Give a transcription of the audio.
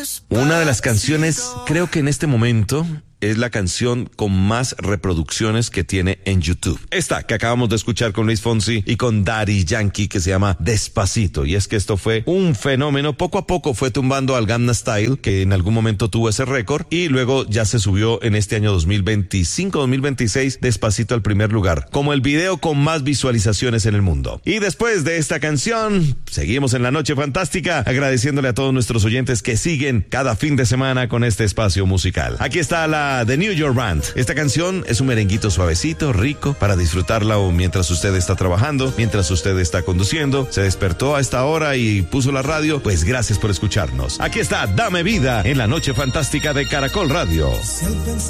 Una de las canciones, creo que en este momento, es la canción con más reproducciones que tiene en YouTube. Esta que acabamos de escuchar con Luis Fonsi y con Daddy Yankee, que se llama Despacito. Y es que esto fue un fenómeno. Poco a poco fue tumbando al Gangnam Style, que en algún momento tuvo ese récord, y luego ya se subió en este año 2025-2026 Despacito al primer lugar, como el video con más visualizaciones en el mundo. Y después de esta canción, seguimos en la Noche Fantástica, agradeciéndole a todos nuestros oyentes que siguen cada fin de semana con este espacio musical. Aquí está la The New York Band. Esta canción es un merenguito suavecito, rico, para disfrutarla o mientras usted está trabajando, mientras usted está conduciendo, se despertó a esta hora y puso la radio, pues gracias por escucharnos. Aquí está Dame Vida en la Noche Fantástica de Caracol Radio.